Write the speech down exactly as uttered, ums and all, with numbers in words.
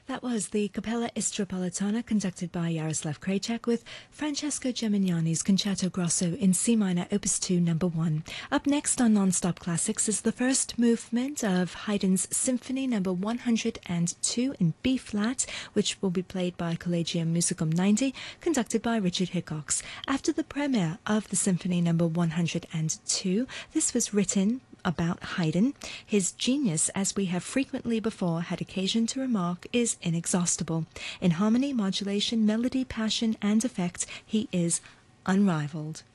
That was the Capella Istropolitana conducted by Jaroslav Krajcek with Francesco Gemignani's Concerto Grosso in C minor, Opus two, number one. Up next on Non-Stop Classics is the first movement of Haydn's Symphony number one hundred two in B-flat, which will be played by Collegium Musicum ninety, conducted by Richard Hickox. After the premiere of the Symphony number one hundred two, this was written about Haydn. His genius, as we have frequently before had occasion to remark, is inexhaustible. In harmony, modulation, melody, passion, and effect, he is unrivaled.